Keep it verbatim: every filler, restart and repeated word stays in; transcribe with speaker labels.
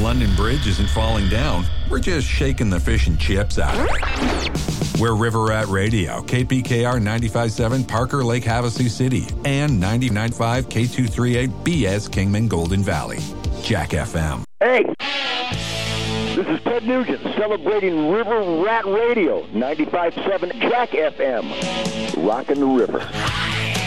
Speaker 1: London Bridge isn't falling down. We're just shaking the fish and chips out of it. We're River Rat Radio, K P K R ninety-five point seven, Parker Lake, Havasu City, and ninety-nine point five K two thirty-eight B S Kingman Golden Valley. Jack F M.
Speaker 2: Hey, this is Ted Nugent celebrating River Rat Radio, ninety-five point seven Jack F M. Rockin' the river.